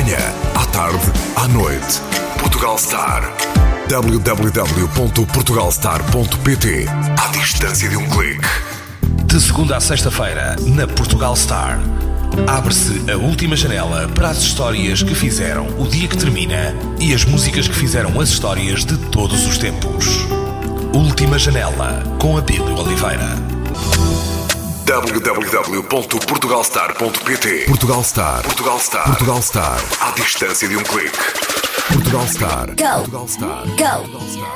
manhã, à tarde, à noite. Portugal Star. www.portugalstar.pt. À distância de um clique. De segunda a sexta-feira, na Portugal Star, abre-se a última janela para as histórias que fizeram o dia que termina e as músicas que fizeram as histórias de todos os tempos. Última janela, com Abílio Oliveira. www.portugalstar.pt. Portugal Star. Portugal Star. Portugal Star. À distância de um clique. Portugal Star. Go. Portugal Star. Go. Portugal Star.